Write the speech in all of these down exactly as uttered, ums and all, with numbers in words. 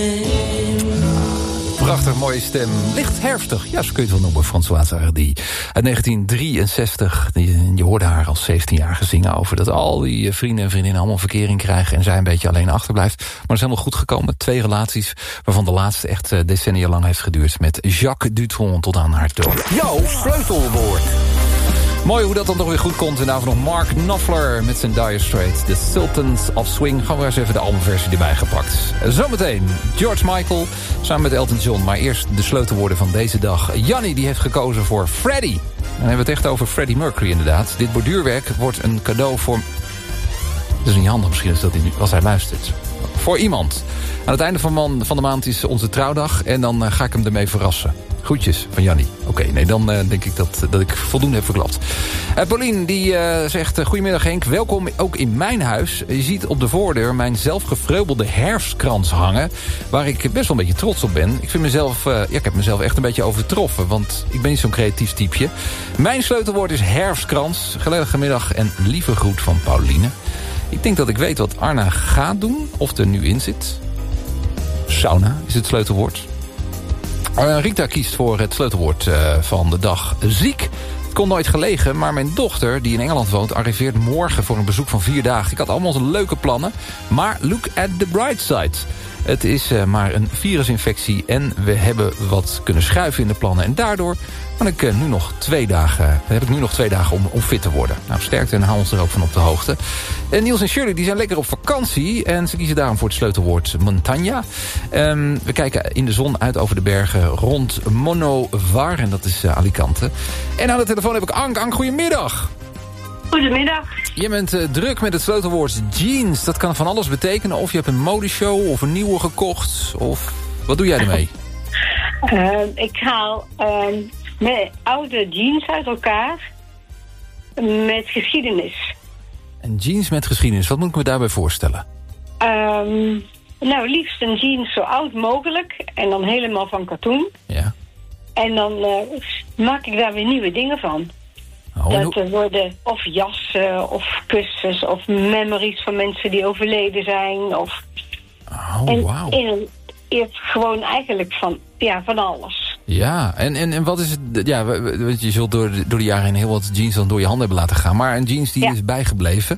Prachtig mooie stem. Licht herfstig. Ja, zo kun je het wel noemen. Françoise Hardy. Uit negentien drieënzestig. Je hoorde haar als zeventienjarige zingen over dat al die vrienden en vriendinnen allemaal verkering krijgen en zij een beetje alleen achterblijft. Maar het is helemaal goed gekomen. Twee relaties, waarvan de laatste echt decennia lang heeft geduurd. Met Jacques Dutronc tot aan haar dood. Jouw sleutelwoord. Mooi hoe dat dan nog weer goed komt. En daarvoor nog Mark Knopfler met zijn Dire Straits. The Sultans of Swing. Gaan we eens even de albumversie erbij gepakt. Zometeen George Michael samen met Elton John. Maar eerst de sleutelwoorden van deze dag. Jannie die heeft gekozen voor Freddie. Dan hebben we het echt over Freddie Mercury inderdaad. Dit borduurwerk wordt een cadeau voor... Dat is niet handig misschien als, dat hij, als hij luistert. Voor iemand. Aan het einde van, man, van de maand is onze trouwdag. En dan uh, ga ik hem ermee verrassen. Groetjes van Jannie. Oké, okay, nee, dan uh, denk ik dat, dat ik voldoende heb verklapt. Uh, Paulien die uh, zegt... Uh, Goedemiddag Henk, welkom ook in mijn huis. Je ziet op de voordeur mijn zelfgevreubelde herfstkrans hangen... waar ik best wel een beetje trots op ben. Ik vind mezelf... Uh, ja, ik heb mezelf echt een beetje overtroffen... want ik ben niet zo'n creatief typeje. Mijn sleutelwoord is herfstkrans. Gezellige middag en lieve groet van Pauline. Ik denk dat ik weet wat Arna gaat doen... of er nu in zit. Sauna is het sleutelwoord. Uh, Rita kiest voor het sleutelwoord uh, van de dag. Ziek. Het kon nooit gelegen, maar mijn dochter, die in Engeland woont... arriveert morgen voor een bezoek van vier dagen. Ik had allemaal onze leuke plannen, maar look at the bright side. Het is uh, maar een virusinfectie en we hebben wat kunnen schuiven in de plannen. En daardoor kan ik, uh, nu nog twee dagen, heb ik nu nog twee dagen om, om fit te worden. Nou, sterkte en hou ons er ook van op de hoogte. En Niels en Shirley die zijn lekker op vakantie en ze kiezen daarom voor het sleutelwoord montaña. Um, we kijken in de zon uit over de bergen rond Monovar en dat is uh, Alicante. En aan de telefoon heb ik Ank. Ank, goedemiddag. Goedemiddag. Je bent uh, druk met het sleutelwoord jeans. Dat kan van alles betekenen. Of je hebt een modeshow of een nieuwe gekocht. Of wat doe jij ermee? Uh, ik haal uh, mijn oude jeans uit elkaar met geschiedenis. Een jeans met geschiedenis. Wat moet ik me daarbij voorstellen? Um, nou, liefst een jeans zo oud mogelijk. En dan helemaal van katoen. Ja. En dan uh, maak ik daar weer nieuwe dingen van. Oh, dat er worden of jassen of kussens of memories van mensen die overleden zijn. Of... Oh, en wauw. In een, in gewoon eigenlijk van, ja, van alles. Ja, en, en, en wat is het... Ja, je zult door de, door de jaren heen heel wat jeans dan door je handen hebben laten gaan. Maar een jeans die ja. is bijgebleven?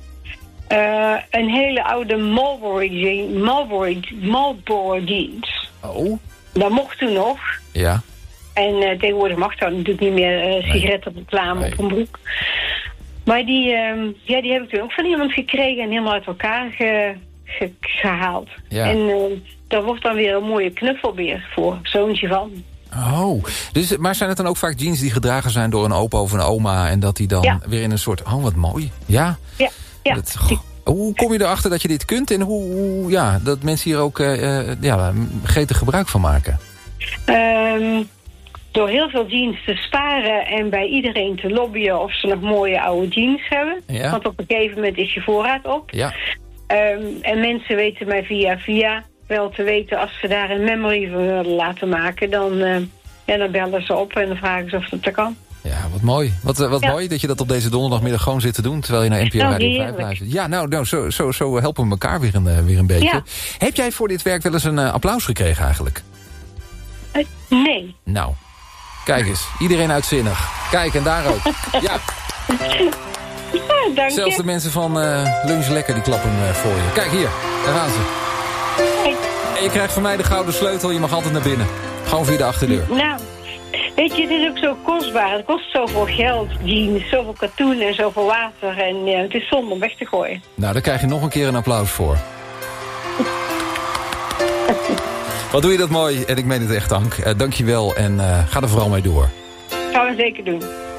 Uh, een hele oude Marlboro jeans. Marlboro, Marlboro jeans. Oh. Dat mocht toen nog. Ja. En uh, tegenwoordig mag dat natuurlijk niet meer uh, sigarettenreclame nee. op een broek. Maar die, uh, ja, die heb ik toen ook van iemand gekregen en helemaal uit elkaar ge, ge, gehaald. Ja. En uh, daar wordt dan weer een mooie knuffelbeer voor, zoontje van. Oh, dus, maar zijn het dan ook vaak jeans die gedragen zijn door een opa of een oma... en dat die dan ja. weer in een soort... Oh, wat mooi. Ja? Ja. ja. Dat, goh, hoe kom je erachter dat je dit kunt en hoe, hoe ja, dat mensen hier ook uh, ja, gretig gebruik van maken? Um, Door heel veel jeans te sparen en bij iedereen te lobbyen of ze nog mooie oude jeans hebben. Ja. Want op een gegeven moment is je voorraad op. Ja. Um, en mensen weten mij via via wel te weten als ze daar een memory van willen laten maken. Dan, uh, ja, dan bellen ze op en dan vragen ze of dat kan. Ja, wat mooi. Wat, wat ja. mooi dat je dat op deze donderdagmiddag gewoon zit te doen... terwijl je naar N P O nou, Radio vijf luistert. Ja, nou, nou zo, zo, zo helpen we elkaar weer een, weer een beetje. Ja. Heb jij voor dit werk wel eens een uh, applaus gekregen eigenlijk? Uh, nee. Nou... Kijk eens, iedereen uitzinnig. Kijk, en daar ook. Ja. Ja, dank Zelfs je. de mensen van uh, Lunch Lekker, die klappen uh, voor je. Kijk hier, daar gaan ze. Hey. En je krijgt van mij de gouden sleutel, je mag altijd naar binnen. Gewoon via de achterdeur. Nou, weet je, het is ook zo kostbaar. Het kost zoveel geld, jeans, zoveel katoen en zoveel water. En ja, het is zonde om weg te gooien. Nou, daar krijg je nog een keer een applaus voor. Wat doe je dat mooi. En ik meen het echt, Ank. Uh, dank je wel en uh, ga er vooral mee door. Gaan we zeker doen.